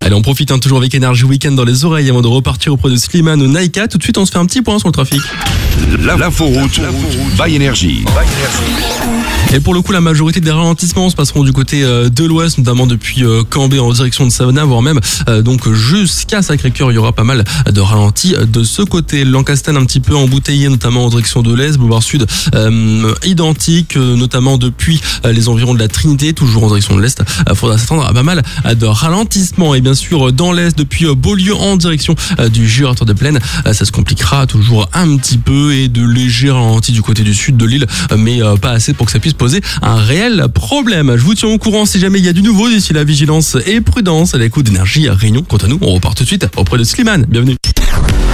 Allez, on profite toujours avec Énergie Week-end dans les oreilles avant de repartir auprès de Slimane ou Naika. Tout de suite, on se fait un petit point sur le trafic. L'inforoute by Énergie. Et pour le coup, la majorité des ralentissements se passeront du côté de l'ouest, notamment depuis Cambé en direction de Savona, voire même donc jusqu'à Sacré-Cœur. Il y aura pas mal de ralentis de ce côté. Lancastan un petit peu embouteillé, notamment en direction de l'est. Boulevard Sud identique, notamment depuis les environs de la Trinité, toujours en direction de l'est. Faudra s'attendre à pas mal de ralentissements. Et bien sûr, dans l'est, depuis Beaulieu en direction du Jurateur des Plaines, ça se compliquera toujours un petit peu, et de légers ralentis du côté du sud de l'île, mais pas assez pour que ça puisse poser un réel problème. Je vous tiens au courant si jamais il y a du nouveau. D'ici là, vigilance et prudence à l'écoute d'Énergie à Réunion. Quant à nous, on repart tout de suite auprès de Slimane. Bienvenue.